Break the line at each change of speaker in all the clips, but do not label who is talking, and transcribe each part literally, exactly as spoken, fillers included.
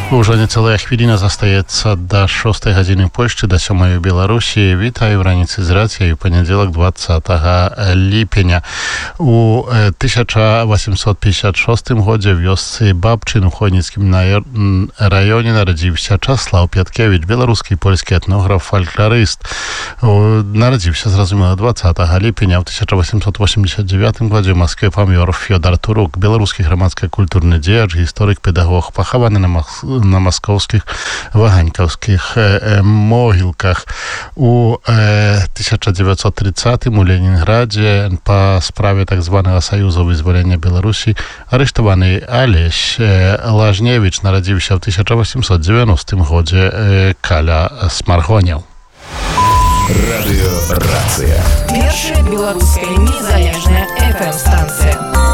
Уже нецелая хвилина застаецца до шостой гадзіны Польшчы, до сёмай у Беларусі. Вітаю, раніцы з рацыяй, панядзелак двадцатага ліпеня. У тысяча восемьсот пятьдесят шостым годзе в вёсцы Бабчын у Хойніцкім раёне нарадзіўся Часлаў Пяткевіч, беларускі і польскі этнограф, фальклорыст. Нарадзіўся, зразумела, двадцатага ліпеня. У тысяча восемьсот восемьдесят девятым годзе в Москве памёр Фёдор Турук, беларускі грамадска-культурны дзеяч, гісторык, педагог, пахаваны на Мах... на маскоўскіх ваганькаўскіх э, могілках. У э, тысяча девятьсот тридцатым у Ленінградзе па справе так званага Саюза вызвалення Беларусі арыштаваны Алесь э, Лажневіч нарадзіўся ў тысяча восемьсот девяностым годзе э, каля Смаргоняў.
Радыёрацыя.
Першая беларуская незалежная эф эм-станцыя.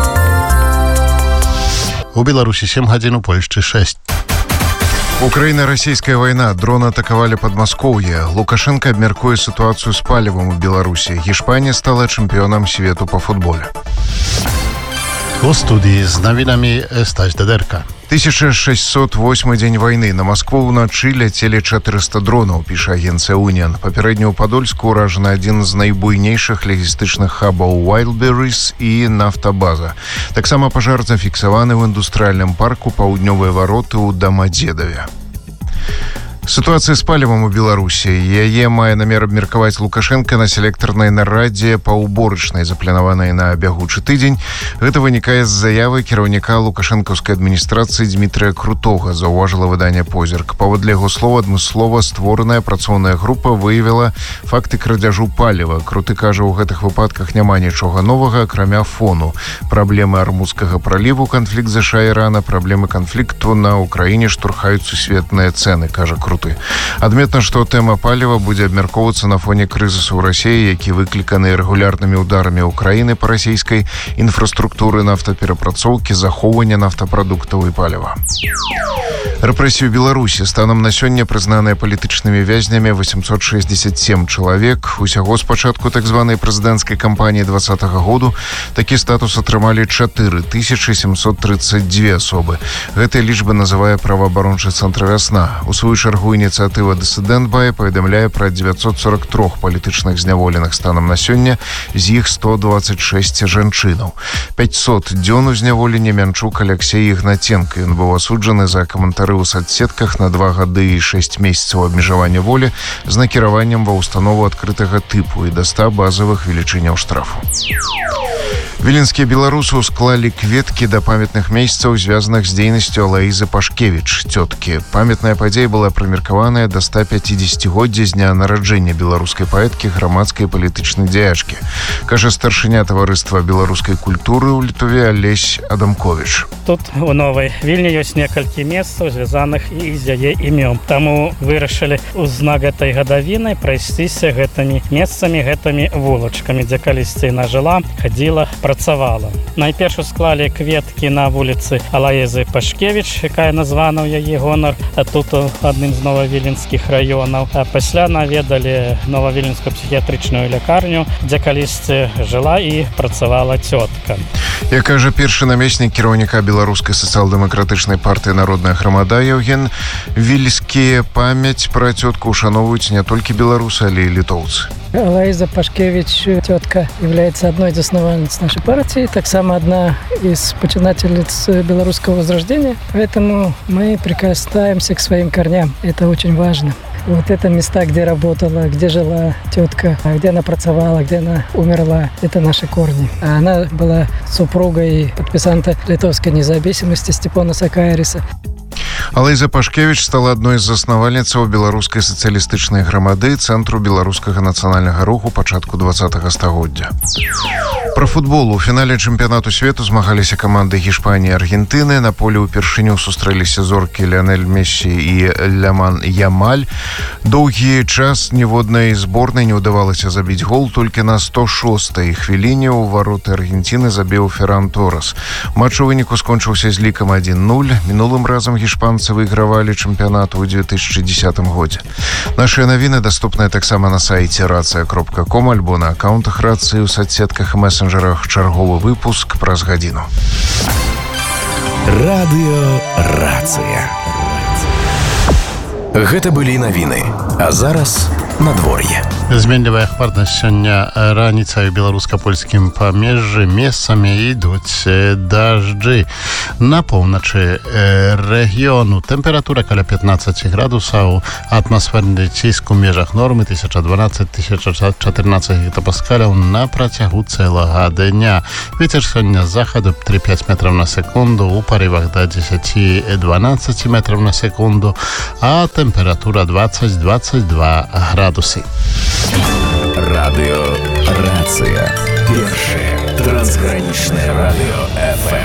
У Беларусі сем гадзін, у Польшчы шесть.
Украина-российская война. Дроны атаковали Подмосковье. Лукашенко обмеркует ситуацию с палевом в Беларуси. Испания стала чемпионом свету по футболу.
У студии с новинами Стась Дедерка.
тысяча шестьсот восьмы дзень войны. На Москву ўначы ляцелі четыреста дронаў, піша агенцыя Уніан. Папярэдня ў Падольску ўражаны адзін з найбуйнейшых лагістычных хабаў Wildberries і нафтабаза. Таксама пажар зафіксаваны ў індустрыяльным парку Паўднёвыя вароты ў Дамадзедаве. Ситуация с палівам у Беларусі. Яе мае намер абмеркаваць Лукашенко на селектарнай нарадзе паўборачнай, запланаванай на бягучы тыдзень. Гэта вынікае з заявы кіраўніка лукашэнкаўскай адміністрацыі Дмітрия Крутога, заўважыла выданне «Позірк». Паводле яго слова, адмыслова створаная працоўная група выявіла факты крадзяжу паліва. Круты кажа, у гэтых выпадках няма нічога новага, акрамя фону. Праблемы Армузскага праліву, канфлікт ЗША і Ірана, праблемы канфлікту на Украіне штурхаюць сусветныя цэны, кажа Круты. Адметна, што тэма паліва будзе абмяркоўвацца на фоне крызісу ў Расіі, які выкліканы рэгулярнымі ударамі Украіны па расійскай інфраструктуры нафтаперапрацоўкі, захоўвання нафтапрадуктаў і паліва. Рэпрэсіі ў Беларусі. Станам на сёння прызнаныя палітычнымі вязнямі восемьсот шестьдесят семь чалавек. Усяго з пачатку так званай прэзідэнцкай кампаніі двадцатага году такі статус атрымалі чатыры тысячы семьсот тридцать две асобы. Гэтая лічба называе праваабарончы цэнтр «Вясна». У сваю чаргу ініцыятыва «Дысідэнт Бай» паведамляе пра девятьсот сорок три палітычных зняволеных станам на сёння, з іх сто двадцать шесть жанчынаў. пятьсот дзён у зняволенні Мянчук Алексей Ігнатенко. Ён быў асуджаны за каментары ў соцсетках на два гады і шесть месяцаў абмежавання волі з накіраваннем ва ўстанову адкрытага тыпу і да ста базавых велічыняў штрафу. Віленскія беларусы склалі кветкі да памятных месяцаў, звязаных з дзейнасцю Алаізы Пашкевіч, цёткі. Памятная падзея была прымеркаваная да ста пяцідзесяцігоддзя з дня нараджэння беларускай паэткі, грамадскай і палітычнай дзеячкі. Кажа старшыня таварыства беларускай культуры ў Літве Алесь Адамковіч.
Тут у Новай Вільні ёсць некалькі месцаў, звязаных і з яе імём. Таму вырашылі ў знак гэтай гадавіны прайсціся гэтымі месцамі, гэтымі вулачкамі, дзе калісьці яна жыла, хадзіла, працавала. Найперш склалі кветкі на вуліцы Алаізы Пашкевіч, якая названа ў яе гонар, а тут адным з новавіленскіх раёнаў. А пасля наведалі новавіленскую псіхіятрычную лякарню, дзе калісьці жыла і працавала цётка.
Як кажа першы намеснік кіраўніка беларускай сацыял-дэмакратычнай партыі «Народная грамада» Еўген Вільскі, памяць пра цётку ушановваюць не толькі беларусы, але і літоўцы.
Алаиза Пашкевич, тетка, является одной из основательниц нашей партии, так само одна из починательниц белорусского возрождения. Поэтому мы прикасаемся к своим корням. Это очень важно. Вот это места, где работала, где жила тетка, где она працавала, где она умерла, это наши корни. А она была супругой подписанта литовской независимости Степана Сакариса.
Алаіза Пашкевіч стала адной з заснавальніцаў беларускай сацыялістычнай грамады, цэнтру беларускага нацыянальнага руху пачатку двадцатага стагоддзя. Пра футбол. У фінале чэмпіянату свету змагаліся каманды Іспаніі і Аргентыны. На полі ўпершыню сустрэліся зоркі Ліанель Мессі і Ляман Ямаль. Доўгі час ніводнай зборнай не ўдавалася забіць гол, толькі на сто шостай хвіліне ў вароты Аргентыны забіў Ферран Торес. Матч у выніку скончыўся з лікам адзін нуль. Мінулым разам іспанцы выйгравалі чэмпіянат у две тысячи десятым годзе. Нашыя навіны даступныя таксама на сайце рацыя кропка ком альбо на аккаунтах рацыі ў соцсетках і месенджерах. Чарговы выпуск праз гадзіну.
Радыё Рацыя. Гэта былі навіны. А зараз надвор'е.
Зменлівая хмарнасць сёння раніцай у беларуска-польскім памежжы месцамі ідуць дажджы. На поўначы рэгіёну тэмпература каля пятнадцать градусаў, атмасферны ціск у межах нормы тысяча дванаццаць - тысяча чатырнаццаць гектапаскаляў на працягу цэлага дня. Вецер сёння з захаду тры - пяць метраў на секунду, у парывах да дзесяць - дванаццаць метраў на секунду, а тэмпература двадцать - двадцать два градусы.
Радыё Рацыя. Першае трансгранічнае радыё эф эм.